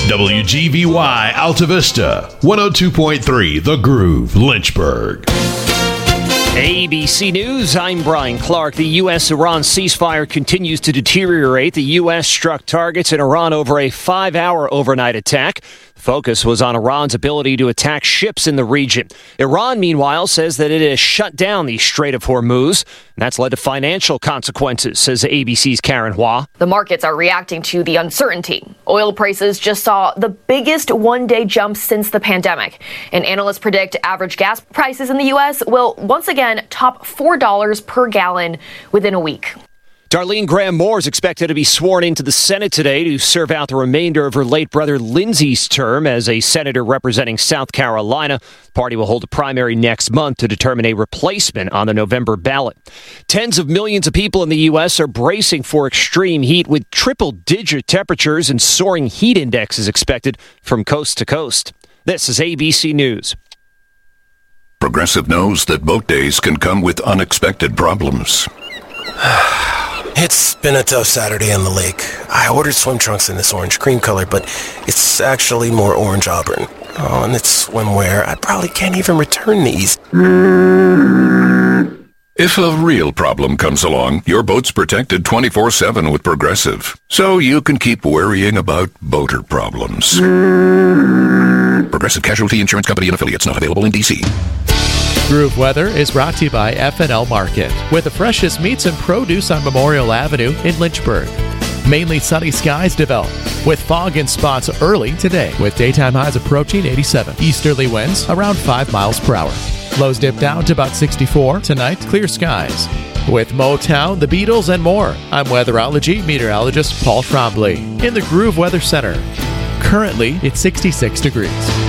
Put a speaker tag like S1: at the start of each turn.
S1: WGVY Alta Vista, 102.3 The Groove, Lynchburg.
S2: ABC News, I'm Brian Clark. The U.S.-Iran ceasefire continues to deteriorate. The U.S. struck targets in Iran over a 5-hour overnight attack. The focus was on Iran's ability to attack ships in the region. Iran, meanwhile, says that it has shut down the Strait of Hormuz, and that's led to financial consequences, says ABC's Karen Hua.
S3: The markets are reacting to the uncertainty. Oil prices just saw the biggest one-day jump since the pandemic, and analysts predict average gas prices in the U.S. will once again top $4 per gallon within a week.
S2: Darlene Graham Moore is expected to be sworn into the Senate today to serve out the remainder of her late brother Lindsey's term as a senator representing South Carolina. The party will hold a primary next month to determine a replacement on the November ballot. Tens of millions of people in the U.S. are bracing for extreme heat with triple-digit temperatures and soaring heat indexes expected from coast to coast. This is ABC News.
S4: Progressive knows that boat days can come with unexpected problems.
S5: It's been a tough Saturday on the lake. I ordered swim trunks in this orange cream color, but it's actually more orange auburn. Oh, and it's swimwear. I probably can't even return these.
S4: If a real problem comes along, your boat's protected 24/7 with Progressive, so you can keep worrying about boater problems. Progressive Casualty Insurance Company and Affiliates, not available in D.C.
S6: Groove Weather is brought to you by F&L Market, with the freshest meats and produce on Memorial Avenue in Lynchburg. Mainly sunny skies develop, with fog in spots early today, with daytime highs approaching 87. Easterly winds around 5 miles per hour. Lows dip down to about 64. Tonight, clear skies. With Motown, the Beatles, and more, I'm weatherology meteorologist Paul Trombley in the Groove Weather Center. Currently, it's 66 degrees.